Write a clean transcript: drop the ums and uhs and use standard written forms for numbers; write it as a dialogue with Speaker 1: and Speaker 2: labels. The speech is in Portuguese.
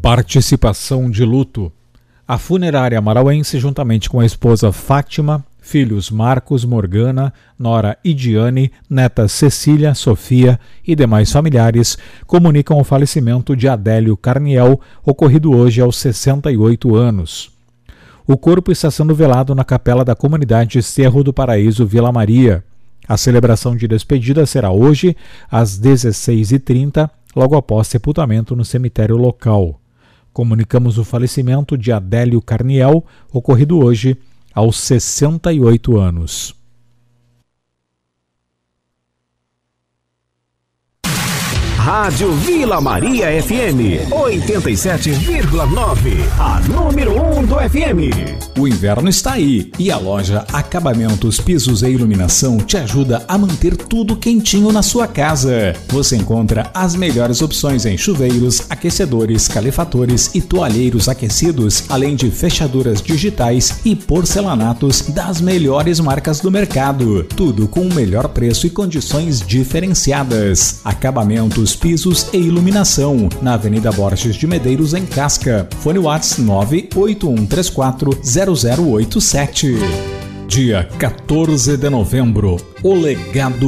Speaker 1: Participação de luto. A funerária marauense, juntamente com a esposa Fátima, filhos Marcos, Morgana, nora Idiane, neta Cecília, Sofia e demais familiares, comunicam o falecimento de Adélio Carniel, ocorrido hoje aos 68 anos. O corpo está sendo velado na capela da comunidade Cerro do Paraíso, Vila Maria. A celebração de despedida será hoje, às 16h30, logo após sepultamento no cemitério local. Comunicamos o falecimento de Adélio Carniel, ocorrido hoje, aos 68 anos.
Speaker 2: Rádio Vila Maria FM 87,9, a número 1 do FM.
Speaker 3: O inverno está aí e a loja Acabamentos, Pisos e Iluminação te ajuda a manter tudo quentinho na sua casa. Você encontra as melhores opções em chuveiros, aquecedores, calefatores e toalheiros aquecidos, além de fechaduras digitais e porcelanatos das melhores marcas do mercado. Tudo com o melhor preço e condições diferenciadas. Acabamentos, Pisos e Iluminação, na Avenida Borges de Medeiros, em Casca. Fone WhatsApp 981340087. Dia 14 de novembro, o legado